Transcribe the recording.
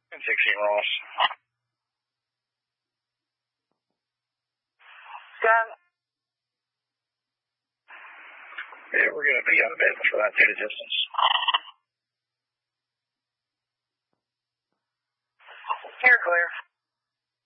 And 16 Ross. Scan. Yeah, we're going to be on a bit for that data distance. Here, clear.